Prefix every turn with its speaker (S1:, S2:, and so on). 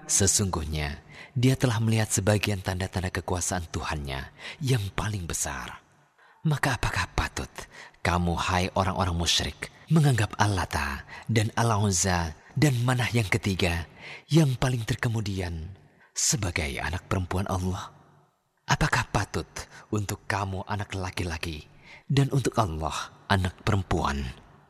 S1: Sesungguhnya dia telah melihat sebagian tanda-tanda kekuasaan Tuhannya yang paling besar. Maka apakah patut kamu, hai orang-orang musyrik, menganggap Al-Lata dan Al-Uzza dan Manah yang ketiga, yang paling terkemudian, sebagai anak perempuan Allah? Apakah patut untuk kamu anak laki-laki dan untuk Allah anak perempuan?